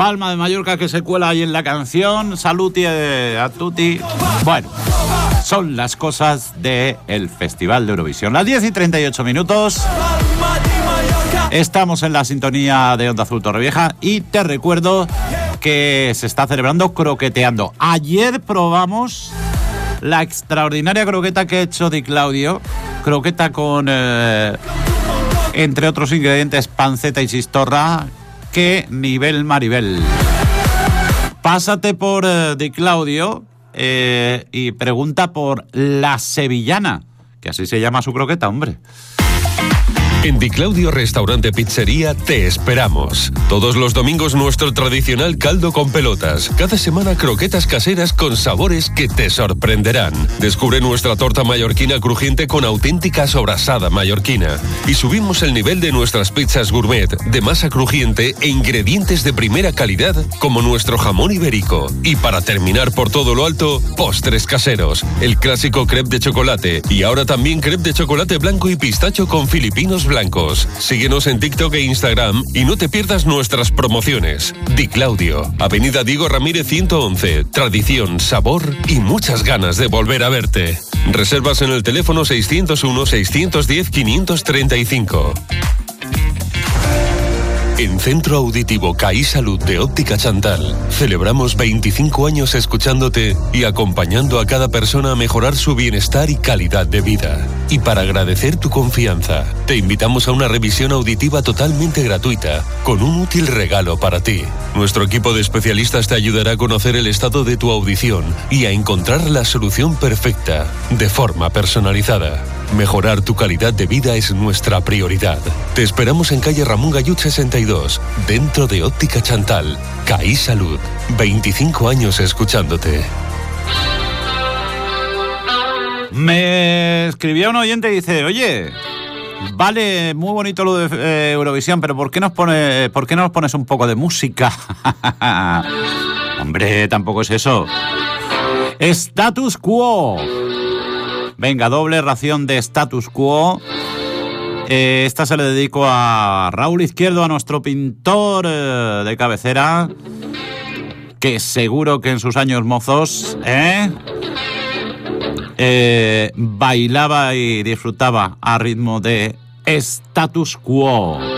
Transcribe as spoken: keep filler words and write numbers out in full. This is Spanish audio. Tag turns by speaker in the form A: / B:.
A: Palma de Mallorca que se cuela ahí en la canción. Saluti a tutti. Bueno, son las cosas del Festival de Eurovisión. Las diez y treinta y ocho minutos. Estamos en la sintonía de Onda Azul Torrevieja y te recuerdo que se está celebrando Croqueteando. Ayer probamos la extraordinaria croqueta que ha hecho Di Claudio. Croqueta con, eh, entre otros ingredientes, panceta y chistorra. ¡Qué nivel, Maribel! Pásate por eh, Di Claudio eh, y pregunta por la sevillana, que así se llama su croqueta, hombre.
B: En Di Claudio Restaurante Pizzería te esperamos. Todos los domingos nuestro tradicional caldo con pelotas. Cada semana croquetas caseras con sabores que te sorprenderán. Descubre nuestra torta mallorquina crujiente con auténtica sobrasada mallorquina. Y subimos el nivel de nuestras pizzas gourmet de masa crujiente e ingredientes de primera calidad como nuestro jamón ibérico. Y para terminar por todo lo alto, postres caseros. El clásico crepe de chocolate y ahora también crepe de chocolate blanco y pistacho con filipinos blancos. Síguenos en TikTok e Instagram y no te pierdas nuestras promociones. Di Claudio, Avenida Diego Ramírez ciento once. Tradición, sabor y muchas ganas de volver a verte. Reservas en el teléfono seiscientos uno, seiscientos diez, quinientos treinta y cinco. En Centro Auditivo CAI Salud de Óptica Chantal celebramos veinticinco años escuchándote y acompañando a cada persona a mejorar su bienestar y calidad de vida. Y para agradecer tu confianza, te invitamos a una revisión auditiva totalmente gratuita, con un útil regalo para ti. Nuestro equipo de especialistas te ayudará a conocer el estado de tu audición y a encontrar la solución perfecta, de forma personalizada. Mejorar tu calidad de vida es nuestra prioridad. Te esperamos en calle Ramón Gallut sesenta y dos, dentro de Óptica Chantal. CAI Salud, veinticinco años escuchándote.
A: Me escribía un oyente y dice, oye, vale, muy bonito lo de eh, Eurovisión, pero ¿por qué nos pone, por qué no nos pones un poco de música? Hombre, tampoco es eso. Status Quo. Venga, doble ración de Status Quo. Eh, esta se le dedico a Raúl Izquierdo, a nuestro pintor eh, de cabecera, que seguro que en sus años mozos ¿eh? Eh, bailaba y disfrutaba a ritmo de Status Quo.